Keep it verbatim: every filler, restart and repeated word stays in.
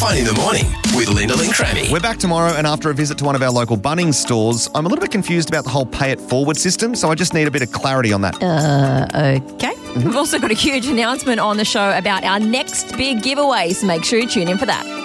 Fun in the morning with Linda and Crammy. We're back tomorrow, and after a visit to one of our local Bunnings stores, I'm a little bit confused about the whole pay it forward system, so I just need a bit of clarity on that. Uh, okay. We've also got a huge announcement on the show about our next big giveaway, so make sure you tune in for that.